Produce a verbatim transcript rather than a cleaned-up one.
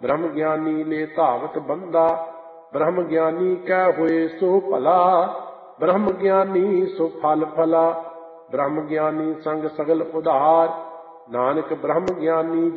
ब्रह्म ज्ञानी ले धावत बंदा, ब्रह्म ज्ञानी कै होए सो भला, ब्रह्म ज्ञानी सो फल फला, ब्रह्म ज्ञानी संग सगल उधार, नानक ब्रह्म ज्ञानी